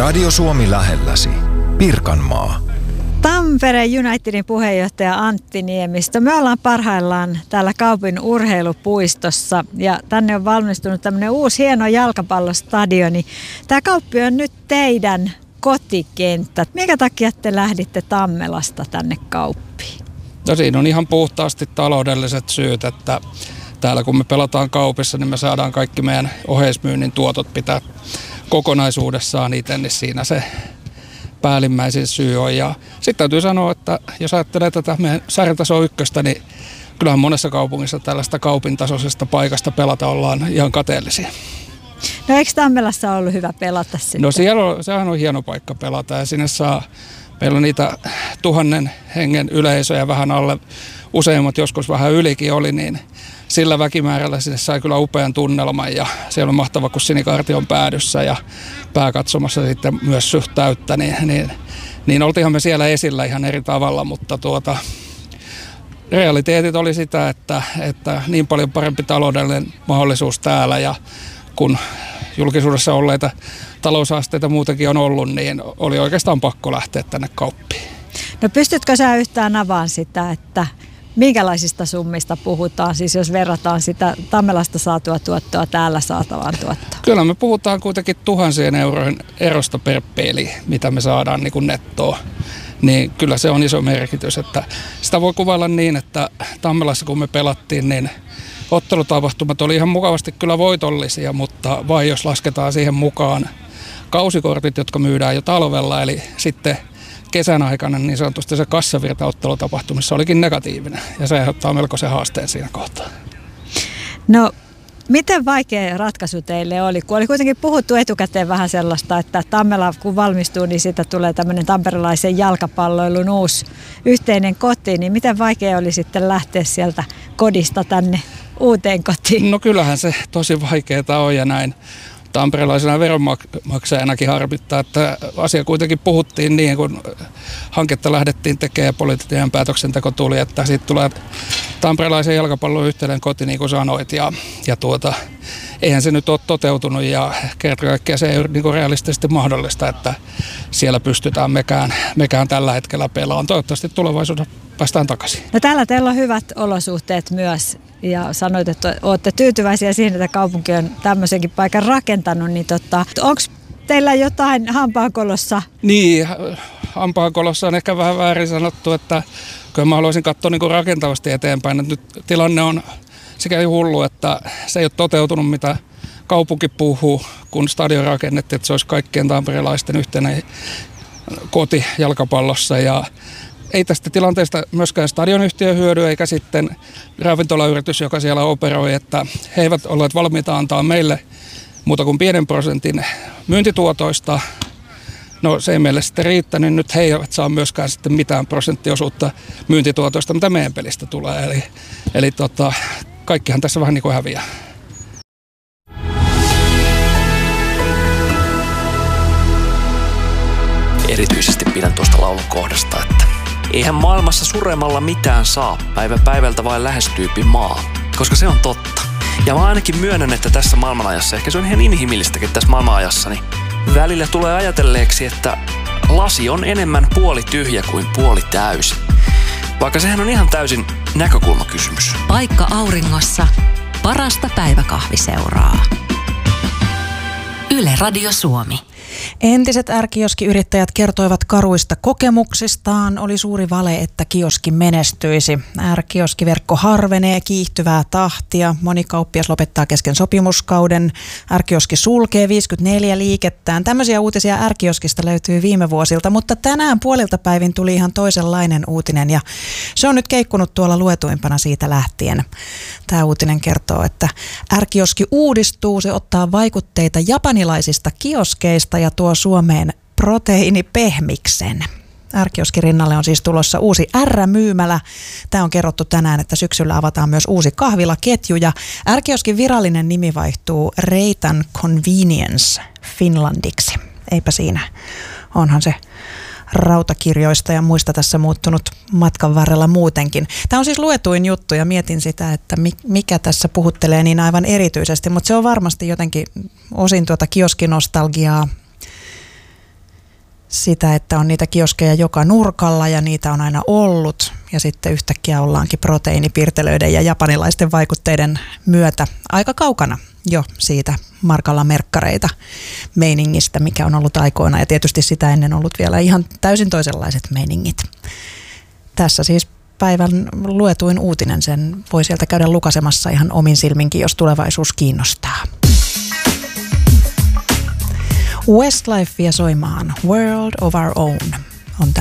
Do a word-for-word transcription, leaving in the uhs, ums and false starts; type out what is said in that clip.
Radio Suomi lähelläsi. Pirkanmaa. Tampere Unitedin puheenjohtaja Antti Niemistö. Me ollaan parhaillaan täällä kaupin urheilupuistossa ja tänne on valmistunut tämmöinen uusi hieno jalkapallostadioni. Tämä kauppi on nyt teidän kotikenttä. Minkä takia te lähditte Tammelasta tänne kauppiin? No siinä on ihan puhtaasti taloudelliset syyt, että täällä kun me pelataan kaupissa, niin me saadaan kaikki meidän oheismyynnin tuotot pitää kokonaisuudessaan itse, niin siinä se päällimmäisin syy on. Ja sitten täytyy sanoa, että jos ajattelee tätä meidän sarjataso ykköstä, niin kyllähän monessa kaupungissa tällaista kaupin tasoisesta paikasta pelata ollaan ihan kateellisia. No eikö Tammelassa ollut hyvä pelata sitten? No siellä on, sehän on hieno paikka pelata ja sinne saa, meillä on niitä tuhannen hengen yleisöjä vähän alle, useimmat joskus vähän ylikin oli, niin sillä väkimäärällä sinne sai kyllä upean tunnelman ja siellä on mahtava, kun Sinikarti on päädyssä ja pääkatsomassa sitten myös suht täyttä, niin, niin, niin oltiinhan me siellä esillä ihan eri tavalla, mutta tuota, realiteetit oli sitä, että, että niin paljon parempi taloudellinen mahdollisuus täällä ja kun julkisuudessa olleita taloushaasteita muutenkin on ollut, niin oli oikeastaan pakko lähteä tänne kauppiin. No pystytkö sä yhtään avaamaan sitä, että minkälaisista summista puhutaan, siis jos verrataan sitä Tammelasta saatua tuottoa täällä saatavaan tuottoon? Kyllä me puhutaan kuitenkin tuhansien eurojen erosta per peli, mitä me saadaan niin kuin nettoa. Niin kyllä se on iso merkitys. Että sitä voi kuvailla niin, että Tammelassa kun me pelattiin, niin ottelutapahtumat oli ihan mukavasti kyllä voitollisia, mutta vain jos lasketaan siihen mukaan kausikortit, jotka myydään jo talvella, eli sitten kesän aikana niin sanotusti se kassavirta ottelutapahtumissa olikin negatiivinen ja se aiheuttaa melkoisen haasteen siinä kohtaa. No miten vaikea ratkaisu teille oli, kun oli kuitenkin puhuttu etukäteen vähän sellaista, että Tammela kun valmistuu, niin siitä tulee tämmöinen tamperelaisen jalkapalloilun uusi yhteinen koti, niin miten vaikea oli sitten lähteä sieltä kodista tänne uuteen kotiin? No kyllähän se tosi vaikeaa on ja näin. Tamperelaisena veronmaksajanakin harmittaa, että asia kuitenkin puhuttiin niin, kun hanketta lähdettiin tekemään ja poliittinen päätöksenteko tuli, että siitä tulee tamperelaisen jalkapallon yhteinen koti, niin kuin sanoit, ja, ja tuota, eihän se nyt ole toteutunut ja kerta kaikkiaan se ei ole niin kuin realistisesti mahdollista, että siellä pystytään mekään, mekään tällä hetkellä pelaamaan. Toivottavasti tulevaisuudessa päästään takaisin. No täällä teillä on hyvät olosuhteet myös. Ja sanoit, että olette tyytyväisiä siihen, että kaupunki on tämmöisenkin paikan rakentanut, niin tota, onko teillä jotain hampaankolossa? Niin, hampaankolossa on ehkä vähän väärin sanottu, että kyllä mä haluaisin katsoa niin kuin rakentavasti eteenpäin. Että nyt tilanne on sikäli hullu, että se ei ole toteutunut, mitä kaupunki puhuu, kun stadion rakennettiin, että se olisi kaikkien tamperelaisten yhteinen koti jalkapallossa ja ei tästä tilanteesta myöskään stadionyhtiö hyödy eikä sitten ravintolayritys, joka siellä operoi, että he eivät olleet valmiita antaa meille muuta kuin pienen prosentin myyntituotoista. No se ei meille sitten riittänyt, nyt he eivät saa myöskään sitten mitään prosenttiosuutta myyntituotoista, mitä meidän pelistä tulee. Eli, eli tota, kaikkihan tässä vähän niin kuin häviää. Erityisesti pidän tuosta laulun kohdasta, että eihän maailmassa suremalla mitään saa, päivä päivältä vain lähestyypi maa, koska se on totta. Ja mä ainakin myönnän, että tässä maailmanajassa, ehkä se on ihan inhimillistäkin tässä maailmanajassa, niin välillä tulee ajatelleeksi, että lasi on enemmän puoli tyhjä kuin puoli täysi. Vaikka sehän on ihan täysin näkökulmakysymys. Paikka auringossa, parasta päiväkahviseuraa. Yle Radio Suomi. Entiset R-kioskiyrittäjät kertoivat karuista kokemuksistaan. Oli suuri vale, että kioski menestyisi. R-kioskiverkko harvenee kiihtyvää tahtia. Moni kauppias lopettaa kesken sopimuskauden. R-kioski sulkee viisikymmentäneljä liikettään. Tämmöisiä uutisia R-kioskista löytyy viime vuosilta, mutta tänään puolilta päivin tuli ihan toisenlainen uutinen ja se on nyt keikkunut tuolla luetuimpana siitä lähtien. Tämä uutinen kertoo, että R-kioski uudistuu. Se ottaa vaikutteita japanilaisista kioskeista ja tuo Suomeen proteiinipehmiksen. R-kioskin rinnalle on siis tulossa uusi R-myymälä. Tämä on kerrottu tänään, että syksyllä avataan myös uusi kahvilaketju ja R-kioskin virallinen nimi vaihtuu Reitan Convenience Finlandiksi. Eipä siinä. Onhan se rautakirjoista ja muista tässä muuttunut matkan varrella muutenkin. Tämä on siis luetuin juttu ja mietin sitä, että mikä tässä puhuttelee niin aivan erityisesti, mutta se on varmasti jotenkin osin tuota kioskinostalgiaa sitä, että on niitä kioskeja joka nurkalla ja niitä on aina ollut. Ja sitten yhtäkkiä ollaankin proteiinipirtelöiden ja japanilaisten vaikutteiden myötä aika kaukana jo siitä markalla merkkareita meiningistä, mikä on ollut aikoina. Ja tietysti sitä ennen ollut vielä ihan täysin toisenlaiset meiningit. Tässä siis päivän luetuin uutinen, sen voi sieltä käydä lukasemassa ihan omin silminkin, jos tulevaisuus kiinnostaa. Westlife vie soimaan World of Our Own on tämä